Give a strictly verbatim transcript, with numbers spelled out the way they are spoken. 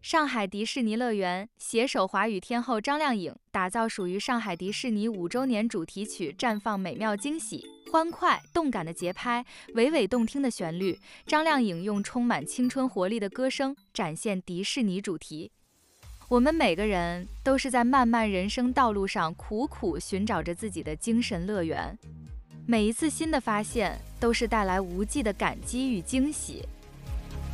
上海迪士尼乐园携手华语天后张靓颖，打造属于上海迪士尼五周年主题曲，绽放美妙惊喜。欢快动感的节拍，娓娓动听的旋律，张靓颖用充满青春活力的歌声展现迪士尼主题。我们每个人都是在漫漫人生道路上苦苦寻找着自己的精神乐园，每一次新的发现都是带来无际的感激与惊喜。